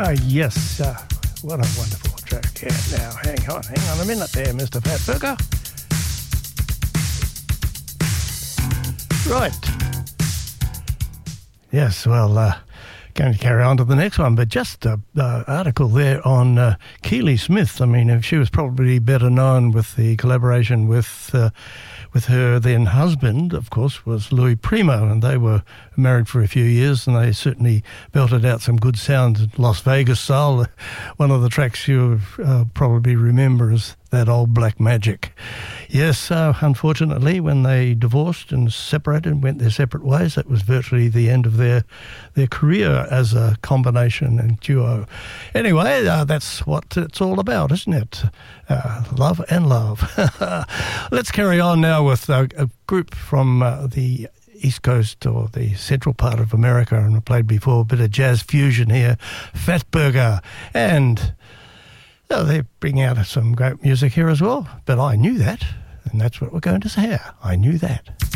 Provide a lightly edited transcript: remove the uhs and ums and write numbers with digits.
Yes, what a wonderful track. Yeah, now, hang on a minute there, Mr. Fatburger. Right. Yes, well, going to carry on to the next one, but just the article there on Keely Smith. I mean, she was probably better known with the collaboration with her then husband, of course, was Louis Primo, and they were married for a few years, and they certainly belted out some good sound, Las Vegas style. One of the tracks you probably remember is that old Black Magic. Yes, unfortunately, when they divorced and separated and went their separate ways, that was virtually the end of their career as a combination and duo. Anyway, that's what it's all about, isn't it? Love and love. Let's carry on now with a group from the East Coast or the central part of America, and I played before a bit of jazz fusion here, Fatburger, and they bring out some great music here as well, but I knew that, and that's what we're going to say. I knew that.